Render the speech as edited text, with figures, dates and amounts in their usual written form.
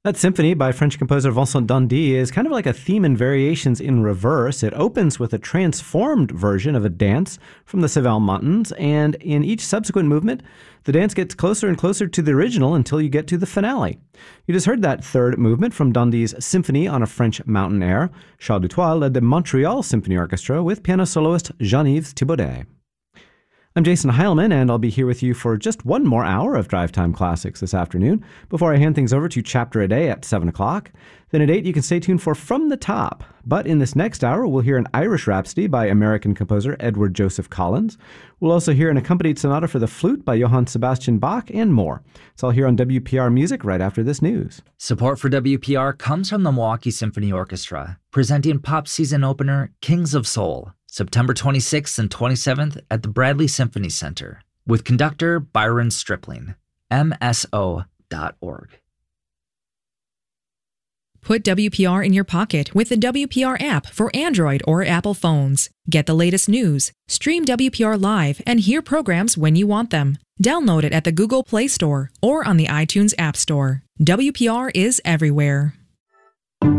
That symphony by French composer Vincent d'Indy is kind of like a theme and variations in reverse. It opens with a transformed version of a dance from the Cevennes Mountains, and in each subsequent movement, the dance gets closer and closer to the original until you get to the finale. You just heard that third movement from d'Indy's Symphony on a French Mountain Air. Charles Dutoit led the Montreal Symphony Orchestra with piano soloist Jean-Yves Thibaudet. I'm Jason Heilman, and I'll be here with you for just one more hour of Drive Time Classics this afternoon before I hand things over to Chapter a Day at 7 o'clock. Then at 8, you can stay tuned for From the Top. But in this next hour, we'll hear an Irish Rhapsody by American composer Edward Joseph Collins. We'll also hear an accompanied sonata for the flute by Johann Sebastian Bach and more. It's all here on WPR Music right after this news. Support for WPR comes from the Milwaukee Symphony Orchestra, presenting pop season opener Kings of Soul, September 26th and 27th at the Bradley Symphony Center, with conductor Byron Stripling, mso.org. Put WPR in your pocket with the WPR app for Android or Apple phones. Get the latest news, stream WPR live, and hear programs when you want them. Download it at the Google Play Store or on the iTunes App Store. WPR is everywhere.